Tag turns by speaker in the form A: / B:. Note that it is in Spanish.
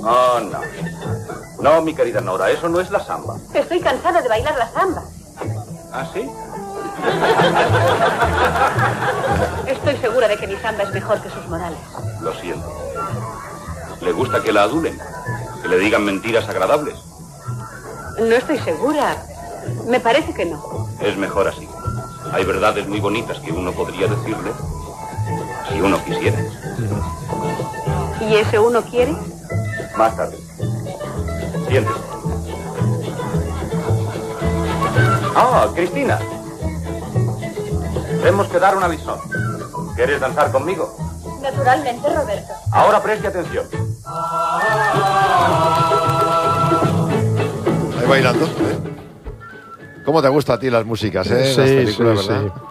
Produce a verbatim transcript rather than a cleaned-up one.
A: Oh, no. No, mi querida Nora, eso no es la samba.
B: Estoy cansada de bailar la samba.
A: ¿Ah, sí?
B: Estoy segura de que mi samba es mejor que sus modales.
A: Lo siento. ¿Le gusta que la adulen? ¿Que le digan mentiras agradables?
B: No estoy segura. Me parece que no.
A: Es mejor así. Hay verdades muy bonitas que uno podría decirle si uno quisiera.
B: ¿Y ese uno quiere?
A: Más tarde. Siéntese. Ah, Cristina. Tenemos que dar un aviso. ¿Quieres danzar conmigo?
B: Naturalmente, Roberto.
A: Ahora preste atención.
C: Ahí bailando, ¿eh? ¿Cómo te gustan a ti las músicas, eh?
D: Sí,
C: las películas,
D: sí,
C: ¿verdad?
D: sí.